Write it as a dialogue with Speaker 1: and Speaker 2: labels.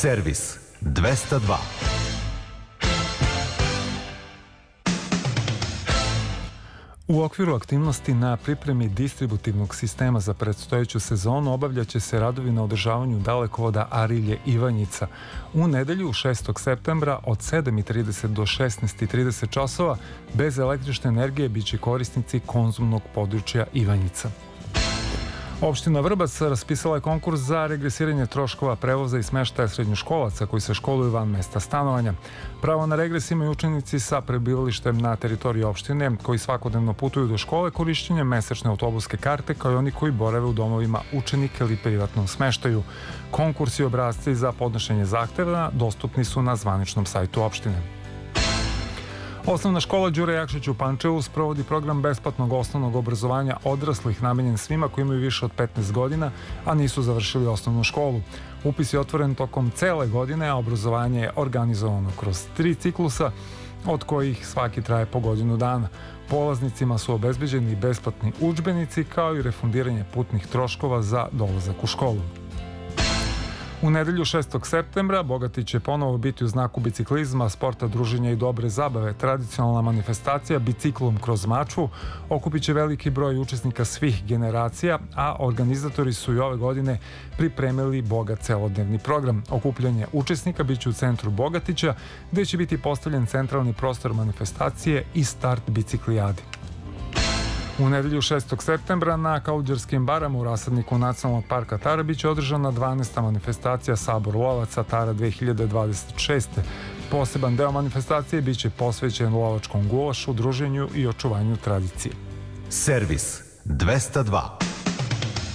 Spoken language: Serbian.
Speaker 1: Servis 202.
Speaker 2: U okviru aktivnosti na pripremi distributivnog sistema za predstojeću sezonu obavljaće se radovi na održavanju dalekovoda Arilje-Ivanjica. U nedelju 6. septembra od 7:30 do 16:30 časova bez električne energije biće korisnici konzumnog područja Ivanjica. Opština Vrbac raspisala je konkurs za regresiranje troškova prevoza i smeštaja srednjoškolaca koji se školuju van mesta stanovanja. Pravo na regres imaju učenici sa prebivalištem na teritoriji opštine koji svakodnevno putuju do škole korišćenjem mesečne autobuske karte, kao i oni koji borave u domovima učenika ili privatnom smeštaju. Konkursi i obrasci za podnošenje zahteva dostupni su na zvaničnom sajtu opštine. Osnovna škola Đure Jakšić u Pančevu sprovodi program besplatnog osnovnog obrazovanja odraslih namenjen svima koji imaju više od 15 godina, a nisu završili osnovnu školu. Upis je otvoren tokom cele godine, a obrazovanje je organizovano kroz 3 ciklusa, od kojih svaki traje po godinu dana. Polaznicima su obezbeđeni besplatni udžbenici, kao i refundiranje putnih troškova za dolazak u školu. U nedelju 6. septembra Bogatić će ponovo biti u znaku biciklizma, sporta, druženja i dobre zabave. Tradicionalna manifestacija Biciklom kroz Mačvu okupit će veliki broj učesnika svih generacija, a organizatori su i ove godine pripremili bogat celodnevni program. Okupljanje učesnika biće u centru Bogatića, gde će biti postavljen centralni prostor manifestacije i start biciklijadi. U nedelju 6. septembra na Kaluđerskim barama u rasadniku Nacionalnog parka Tara biće održana 12. manifestacija Sabor lovaca Tara 2026. Poseban deo manifestacije biće posvećen lovačkom gulašu, druženju i očuvanju tradicije.
Speaker 1: Servis 202.